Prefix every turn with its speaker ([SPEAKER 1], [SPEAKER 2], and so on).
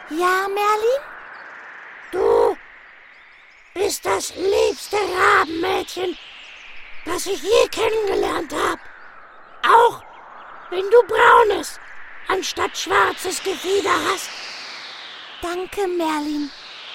[SPEAKER 1] Ja, Merlin?
[SPEAKER 2] Du bist das liebste Rabenmädchen, das ich je kennengelernt habe. Auch wenn du braunes anstatt schwarzes Gefieder hast.
[SPEAKER 1] Danke, Merlin.